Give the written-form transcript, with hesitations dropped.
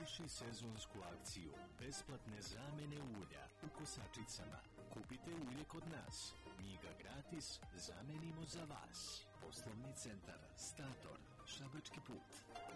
Završi sezonsku akciju besplatne zamene ulja u kosačicama. Kupite ulje kod nas, mi ga gratis zamenimo za vas. Poslovni centar Stator, Šabački put.